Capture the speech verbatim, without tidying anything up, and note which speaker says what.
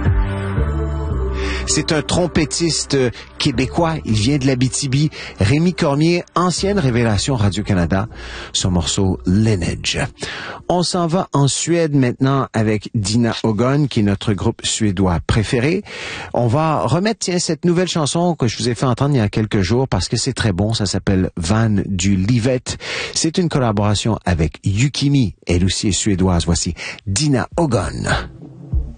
Speaker 1: C'est un trompettiste québécois, il vient de l'Abitibi, Rémi Cormier, ancienne révélation Radio-Canada, son morceau Lineage. On s'en va en Suède maintenant avec Dina Ögon, qui est notre groupe suédois préféré. On va remettre, tiens, cette nouvelle chanson que je vous ai fait entendre il y a quelques jours parce que c'est très bon, ça s'appelle Van du Livet. C'est une collaboration avec Yukimi, elle aussi est suédoise. Voici Dina Ögon.